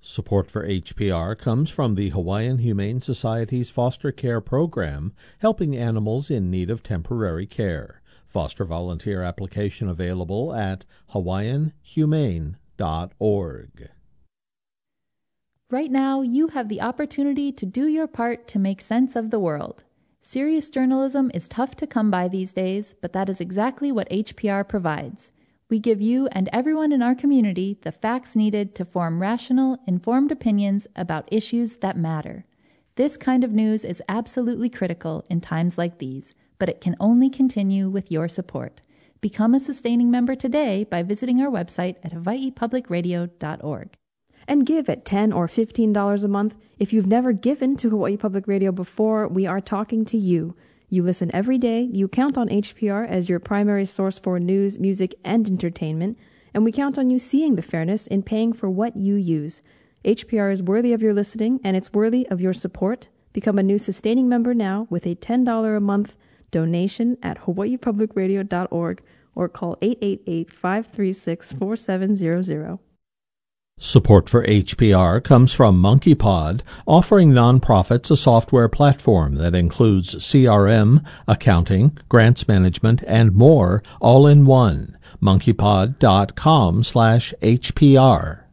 Support for HPR comes from the Hawaiian Humane Society's foster care program, helping animals in need of temporary care. Foster volunteer application available at hawaiianhumane.org. Right now, you have the opportunity to do your part to make sense of the world. Serious journalism is tough to come by these days, but that is exactly what HPR provides. We give you and everyone in our community the facts needed to form rational, informed opinions about issues that matter. This kind of news is absolutely critical in times like these, but it can only continue with your support. Become a sustaining member today by visiting our website at hawaiipublicradio.org. And give at $10 or $15 a month. If you've never given to Hawaii Public Radio before, we are talking to you. You listen every day, you count on HPR as your primary source for news, music, and entertainment, and we count on you seeing the fairness in paying for what you use. HPR is worthy of your listening, and it's worthy of your support. Become a new sustaining member now with a $10 a month donation at hawaiipublicradio.org or call 888-536-4700. Support for HPR comes from MonkeyPod, offering nonprofits a software platform that includes CRM, accounting, grants management, and more, all in one. monkeypod.com/HPR.